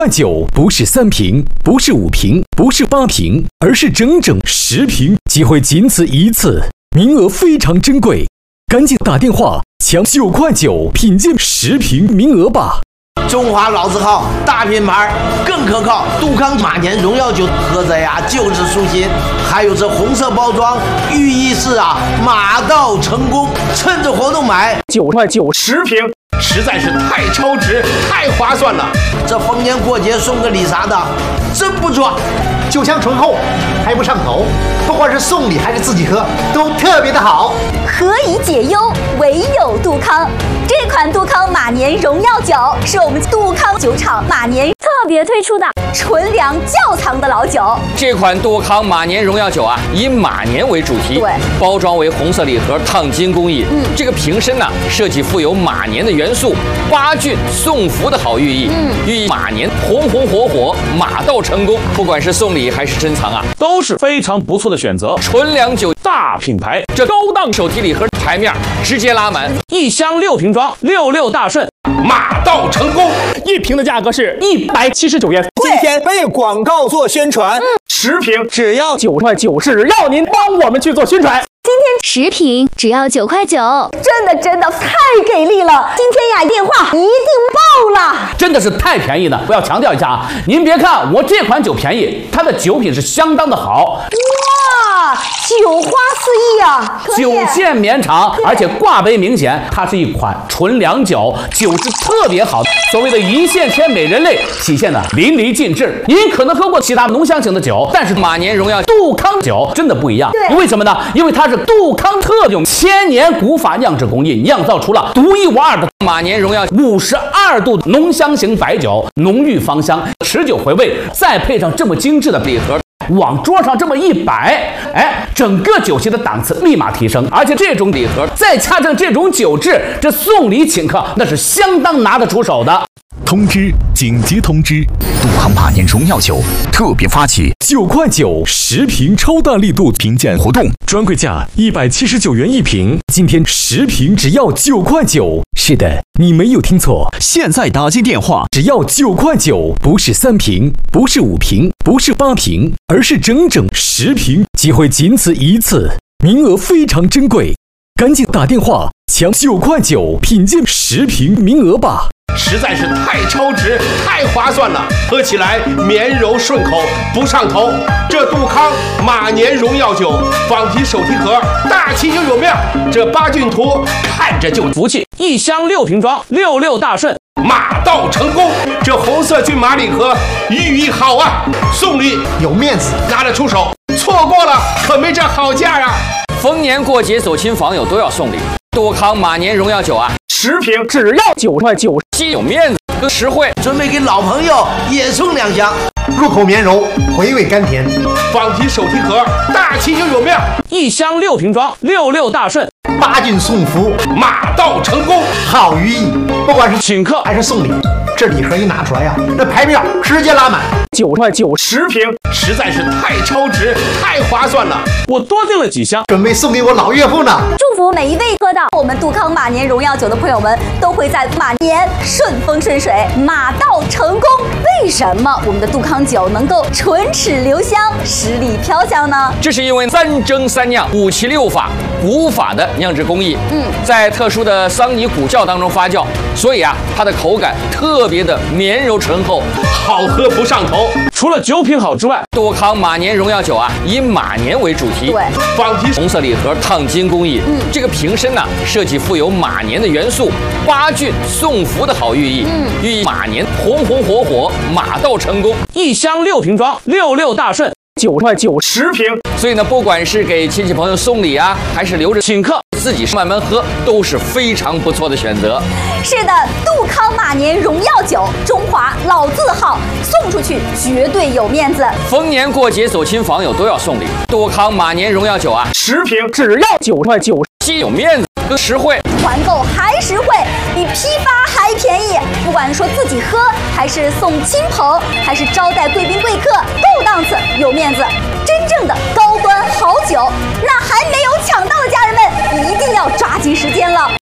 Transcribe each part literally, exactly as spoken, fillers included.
酒不是三瓶，不是五瓶，不是八瓶，而是整整十瓶，机会仅此一次，名额非常珍贵，赶紧打电话抢九块九品鉴十瓶名额吧！ 中华老字号大品牌，更可靠。杜康马年荣耀酒，喝着呀就是舒心。还有这红色包装，寓意是啊马到成功。趁着活动买九块九十瓶。 实在是太超值，太划算了！ 这逢年过节送个礼啥的，真不错。 酒香醇厚，还不上头，不管是送礼还是自己喝，都特别的好。 何以解忧，唯有杜康。这款杜康马年荣耀酒是我们杜康酒厂马年特别推出的纯粮窖藏的老酒。 这款杜康马年荣耀酒啊，以马年为主题， 对， 包装为红色礼盒烫金工艺。嗯，这个瓶身呢，设计富有马年的元素，八骏送福的好寓意。嗯，寓意马年红红火火，马到成功。不管是送礼还是珍藏啊， 都是非常不错的选择。 纯粮酒大品牌， 这高档手提礼盒牌面直接拉满， 一箱六瓶装，六六大顺， 马到成功。 一瓶的价格是一百七十九元， 今天为广告做宣传，嗯、 十瓶只要九块九，只要您帮我们去做宣传。 今天十瓶只要九块九， 真的真的太给力了！今天呀，电话一定爆了， 真的是太便宜了。我要强调一下啊，您别看我这款酒便宜，它的酒品是相当的好。 哇，酒花四溢啊！ 酒线绵长，而且挂杯明显，它是一款纯粮酒，酒质特别好。所谓的一线牵美人泪，体现的淋漓尽致。您可能喝过其他浓香型的酒，但是马年荣耀杜康酒真的不一样。为什么呢？因为它是 杜康特用千年古法酿制工艺酿造出了独一无二的马年荣耀五十二度浓香型白酒，浓郁芳香，持久回味，再配上这么精致的礼盒，往桌上这么一摆，哎，整个酒席的档次立马提升。而且这种礼盒再加上这种酒质，这送礼请客那是相当拿得出手的。 通知！紧急通知！ 杜康马年荣耀酒特别发起九块九十瓶超大力度评鉴活动，专柜价一百七十九元一瓶，今天十瓶只要九块九。是的，你没有听错，现在打进电话只要九块九，不是三瓶，不是五瓶，不是八瓶，而是整整十瓶，机会仅此一次，名额非常珍贵，赶紧打电话抢九块九品鉴十瓶名额吧！ 实在是太超值，太划算了，喝起来绵柔顺口，不上头。这杜康马年荣耀酒仿题手提盒，大气又有面。这八骏图看着就福气，一箱六瓶装，六六大顺， 马到成功。这红色骏马礼盒寓意好啊，送礼有面子， 拿得出手。错过了可没这好价啊！ 逢年过节走亲访友都要送礼，杜康马年荣耀酒啊， 十瓶只要九块九。 既有面子又实惠， 准备给老朋友也送两箱， 入口绵柔，回味甘甜。 仿题手提盒，大气又有面， 一箱六瓶装，六六大顺， 八骏送福， 马到成功， 好寓意。不管是请客还是送礼，这礼盒一拿出来呀、啊，这牌面直接拉满。 九块九十瓶， 实在是太超值，太划算了。 我多订了几箱， 准备送给我老岳父呢。 祝福每一位喝到我们杜康马年荣耀酒的朋友们，都会在马年 顺风顺水，马到成功。为什么我们的杜康酒能够唇齿留香、十里飘香呢？ 这是因为三蒸三酿、五七六法古法的酿制工艺，嗯，在特殊的桑泥古窖当中发酵，所以啊，它的口感特别的绵柔醇厚， 好喝不上头。 除了酒品好之外， 杜康马年荣耀酒啊，以马年为主题， 对， 仿题红色礼盒烫金工艺，嗯，这个瓶身呢，设计富有马年的元素，八骏送福的好寓意，嗯，寓意马年红红火火，马到成功。 一箱六瓶装，六六大顺，九块九十瓶。 所以呢，不管是给亲戚朋友送礼啊，还是留着请客，自己慢慢喝，都是非常不错的选择。 是的，杜康马年荣耀酒，中华老字号，送出去绝对有面子。 逢年过节走亲访友都要送礼，杜康马年荣耀酒啊， 十瓶只要九块九， 既有面子又实惠， 团购还实惠，比批发还便宜。不管说自己喝，还是送亲朋，还是招待贵宾贵客，够档次，有面子。真正的高端好酒，那还没有抢到的家人们，一定要抓紧时间了。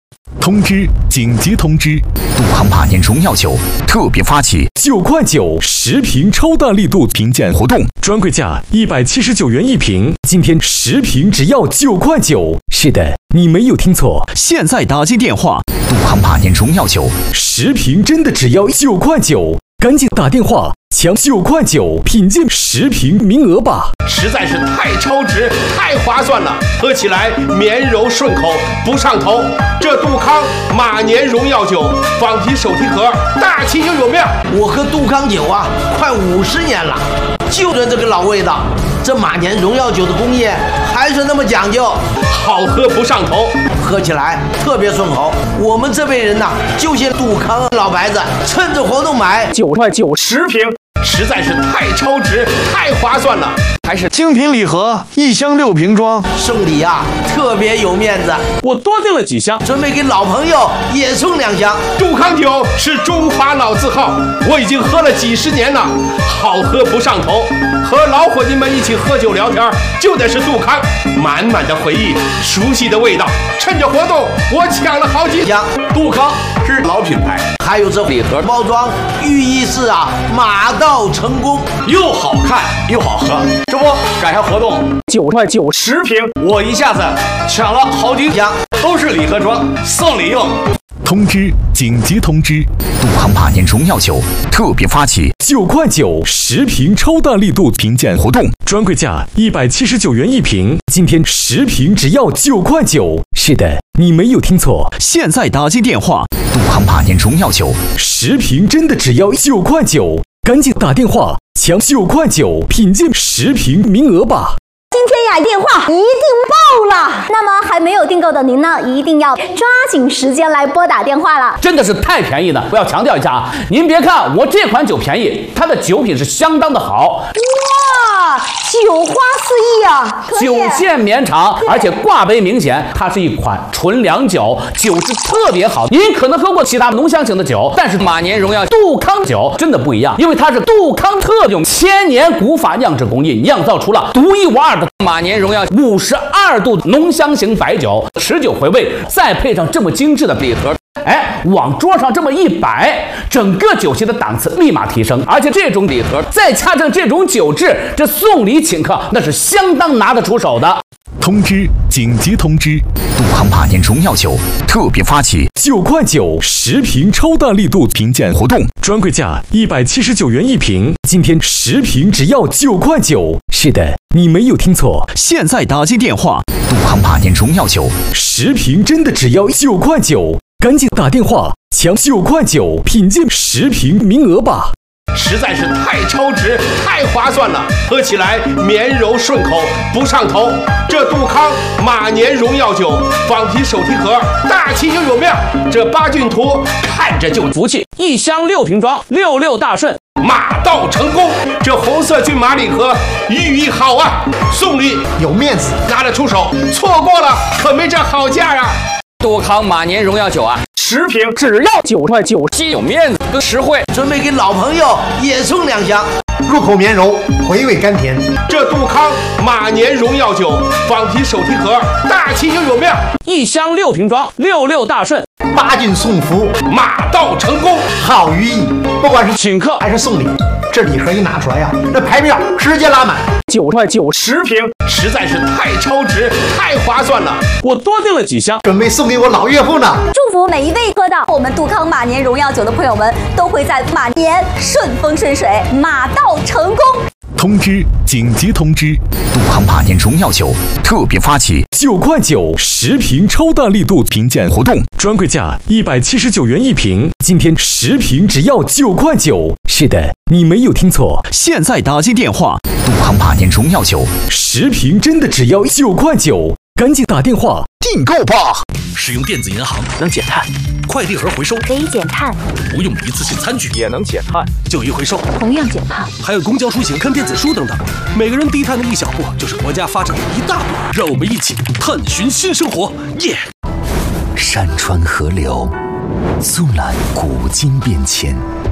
通知！紧急通知！杜康马年荣耀酒特别发起九块九十瓶超大力度评鉴活动，专柜价一百七十九元一瓶，今天十瓶只要九块九。是的，你没有听错， 现在打进电话，杜康马年荣耀酒十瓶真的只要九块九，赶紧打电话抢九块九品鉴十瓶名额吧！ 实在是太超值，太划算了，喝起来绵柔顺口，不上头。这杜康马年荣耀酒仿提手提盒，大气又有面。 我喝杜康酒啊，快五十年了，就着这个老味道。这马年荣耀酒的工业还是那么讲究， 好喝不上头， 喝起来特别顺口。我们这辈人呐、啊，就信杜康老白子，趁着活动买九块九十瓶。 实在是太超值，太划算了， 还是精品礼盒，一箱六瓶装， 送礼啊特别有面子。 我多订了几箱， 准备给老朋友也送两箱。 杜康酒是中华老字号，我已经喝了几十年了，好喝不上头。和老伙计们一起喝酒聊天，就得是杜康，满满的回忆，熟悉的味道。趁着活动，我抢了好几箱。 杜康是老品牌， 还有这礼盒包装，寓意是啊马到成功， 又好看又好喝。这不赶上活动， 九块九十瓶， 我一下子抢了好几箱，都是礼盒装，送礼用。 通知！紧急通知！杜康马年荣耀酒特别发起九块九十瓶超大力度评鉴活动，专柜价一百七十九元一瓶，今天十瓶只要九块九。是的，你没有听错， 现在打进电话，杜康马年荣耀酒十瓶真的只要九块九，赶紧打电话抢九块九品鉴十瓶名额吧！ 今天雅电话一定爆了，那么还没有订购的您呢，一定要抓紧时间来拨打电话了。 真的是太便宜了！我要强调一下啊，您别看我这款酒便宜，它的酒品是相当的好。 哇，酒花四溢啊！ 酒线绵长，而且挂杯明显，它是一款纯粮酒，酒质特别好。您可能喝过其他浓香型的酒，但是马年荣耀杜康酒真的不一样，因为它是杜康特用千年古法酿制工艺酿造出了独一无二的马年荣耀五十二度浓香型白酒，持久回味，再配上这么精致的礼盒，哎，往桌上这么一摆，整个酒席的档次立马提升。而且这种礼盒再加上这种酒质，这送礼请客那是相当拿得出手的。 通知！紧急通知！杜康马年荣耀酒特别发起九块九十瓶超大力度评鉴活动，专柜价一百七十九元一瓶，今天十瓶只要九块九。是的，你没有听错， 现在打进电话，杜康马年荣耀酒十瓶真的只要九块九，赶紧打电话抢九块九品鉴十瓶名额吧！ 实在是太超值，太划算了，喝起来绵柔顺口，不上头。这杜康马年荣耀酒仿提手提盒，大气又有面。这八骏图看着就福气，一箱六瓶装，六六大顺， 马到成功。这红色骏马礼盒寓意好啊，送礼有面子， 拿得出手，错过了可没这好价啊。 杜康马年荣耀酒啊， 十瓶只要九块九， 既有面子更实惠。 准备给老朋友也送两箱， 入口绵柔，回味甘甜。 这杜康马年荣耀酒仿提手提盒，大气又有面， 一箱六瓶装，六六大顺， 八骏送福， 马到成功， 好寓意。不管是请客还是送礼，这礼盒一拿出来呀、啊，这排面直接拉满。 九块九十瓶， 实在是太超值，太划算了。 我多订了几箱， 准备送给我老岳父呢。 祝福每一位喝到我们杜康马年荣耀酒的朋友们，都会在马年顺风顺水，马到成功。 通知！紧急通知！杜康马年荣耀酒特别发起九块九十瓶超大力度评鉴活动，专柜价一百七十九元一瓶，今天十瓶只要九块九。是的，你没有听错， 现在打进电话，杜康马年荣耀酒十瓶真的只要九块九，赶紧打电话订购吧！ 使用电子银行能减碳，快递盒回收可以减碳， 不用一次性餐具也能减碳， 旧衣回收同样减碳， 还有公交出行看电子书等等，每个人低碳的一小步，就是国家发展的一大步。让我们一起探寻新生活，耶！ 山川河流，纵览古今变迁，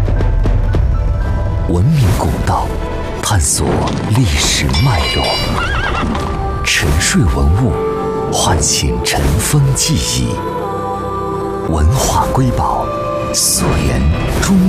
文明古道，探索历史脉络，沉睡文物，唤醒尘封记忆。 文化瑰宝，溯源中